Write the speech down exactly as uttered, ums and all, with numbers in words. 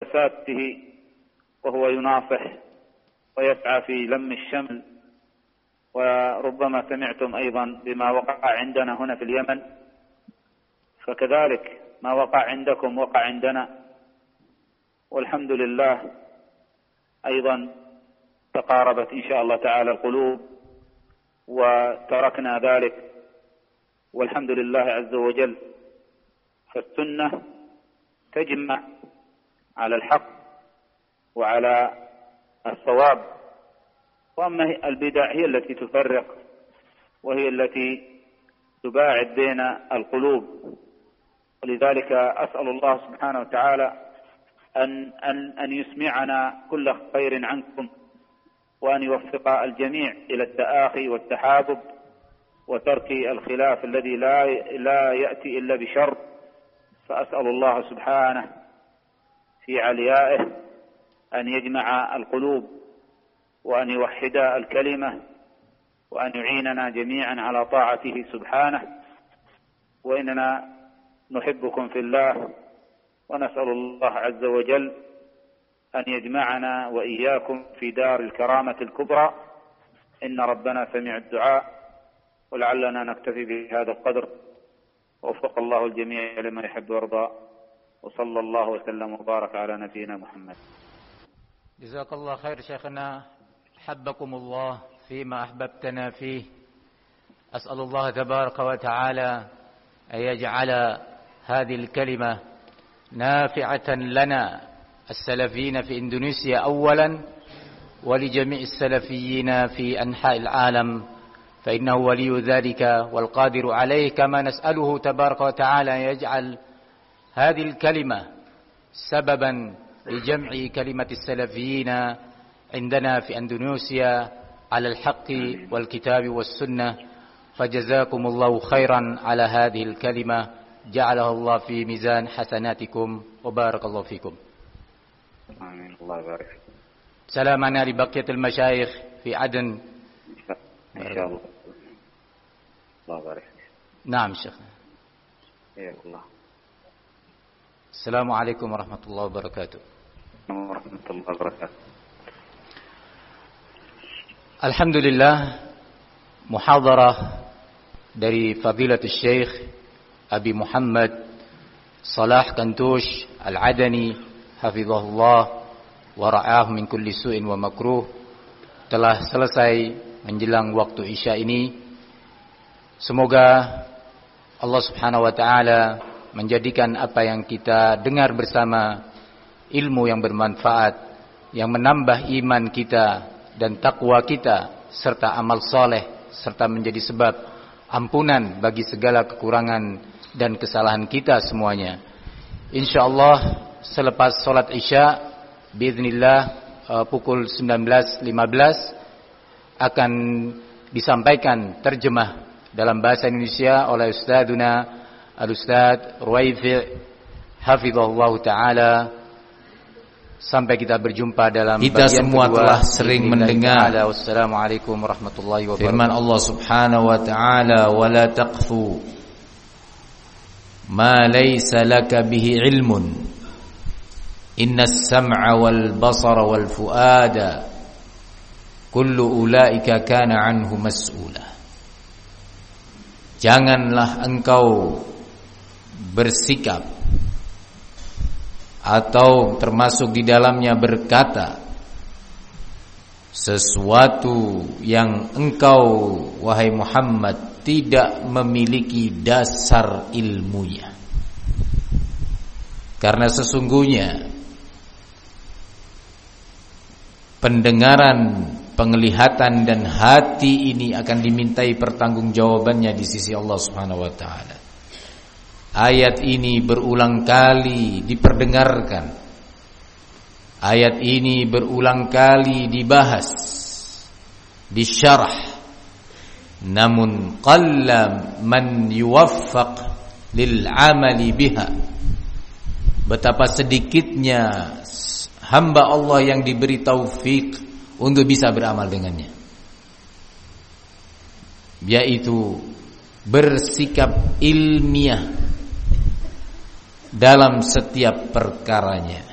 جلساته وهو يناصح ويسعى في لم الشمل. وربما سمعتم أيضا بما وقع عندنا هنا في اليمن، فكذلك ما وقع عندكم وقع عندنا، والحمد لله أيضا تقاربت إن شاء الله تعالى القلوب وتركنا ذلك، والحمد لله عز وجل. فالسنة تجمع على الحق وعلى الصواب، وأما البدع هي التي تفرق وهي التي تباعد بين القلوب. ولذلك أسأل الله سبحانه وتعالى أن, أن, أن يسمعنا كل خير عنكم، وأن يوفق الجميع إلى التآخي والتحابب وترك الخلاف الذي لا لا يأتي إلا بشر. فأسأل الله سبحانه في عليائه أن يجمع القلوب وأن يوحد الكلمة وأن يعيننا جميعا على طاعته سبحانه. وإننا نحبكم في الله، ونسأل الله عز وجل أن يجمعنا وإياكم في دار الكرامة الكبرى. إن ربنا سميع الدعاء، ولعلنا نكتفي بهذا القدر، ووفق الله الجميع لما يحب ويرضى، وصلى الله وسلم وبارك على نبينا محمد. جزاك الله خير شيخنا، حبكم الله فيما أحببتنا فيه. أسأل الله تبارك وتعالى أن يجعل هذه الكلمة نافعة لنا السلفيين في إندونيسيا أولا، ولجميع السلفيين في أنحاء العالم، فإنه ولي ذلك والقادر عليه. كما نسأله تبارك وتعالى أن يجعل هذه الكلمة سببا لجمع كلمة السلفيين عندنا في أندونيسيا على الحق والكتاب والسنة. فجزاكم الله خيرا على هذه الكلمة، جعلها الله في ميزان حسناتكم وبارك الله فيكم. آمين. الله يبارك. سلامنا لبقية المشايخ في عدن إن شاء الله. الله يبارك. نعم شيخنا. يا الله. السلام عليكم ورحمة الله وبركاته. ورحمة الله وبركاته. Alhamdulillah, muhadarah dari Fadilatul Syekh Abi Muhammad Salah Kantush Al-Adani hafizahullah wa ra'ahu min kulli su'in wa makruh telah selesai menjelang waktu Isya ini. Semoga Allah Subhanahu wa taala menjadikan apa yang kita dengar bersama ilmu yang bermanfaat, yang menambah iman kita dan takwa kita, serta amal soleh, serta menjadi sebab ampunan bagi segala kekurangan dan kesalahan kita semuanya. InsyaAllah selepas sholat Isya biiznillah uh, pukul sembilan belas lima belas akan disampaikan terjemah dalam bahasa Indonesia oleh Ustadzuna Al-Ustadz Ruwaifi' hafizahullah ta'ala. Sampai kita berjumpa dalam kita bagian semua kedua. Telah sering mendengar Wassalamualaikum warahmatullahi wabarakatuh. Firman Allah Subhanahu wa ta'ala, "Wala taqfu ma laysa laka bihi ilmun innas sam'a wal basara wal fuada kullu ulaika kana anhu mas'ula." Janganlah engkau bersikap atau termasuk di dalamnya berkata sesuatu yang engkau wahai Muhammad tidak memiliki dasar ilmunya. Karena sesungguhnya pendengaran, penglihatan dan hati ini akan dimintai pertanggungjawabannya di sisi Allah Subhanahu wa taala. Ayat ini berulang kali diperdengarkan. Ayat ini berulang kali dibahas, disyarah. Namun qalla man yuwaffaq lil amali biha. Betapa sedikitnya hamba Allah yang diberi taufik untuk bisa beramal dengannya, yaitu bersikap ilmiah dalam setiap perkaranya.